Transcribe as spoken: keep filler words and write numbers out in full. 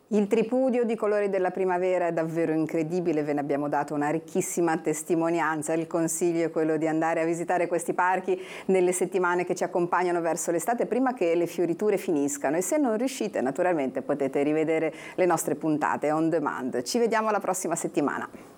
Il tripudio di colori della primavera è davvero incredibile, ve ne abbiamo dato una ricchissima testimonianza. Il consiglio è quello di andare a visitare questi parchi nelle settimane che ci accompagnano verso l'estate, prima che le fioriture finiscano, e se non riuscite naturalmente potete rivedere le nostre puntate on demand. Ci vediamo la prossima settimana.